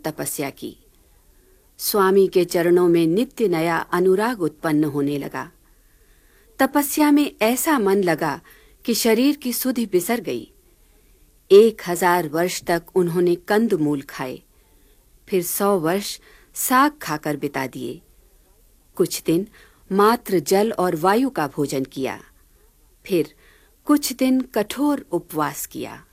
तपस्या की। स्वामी के चरणों में नित्य नया अनुराग उत्पन्न होने लगा। तपस्या में ऐसा मन लगा कि शरीर की सुधि बिसर गई। 1000 वर्ष तक उन्होंने कंदमूल खाए, फिर 100 वर्ष साग खाकर बिता दिए। कुछ दिन मात्र जल और वायु का भोजन किया, फिर कुछ दिन कठोर उपवास किया।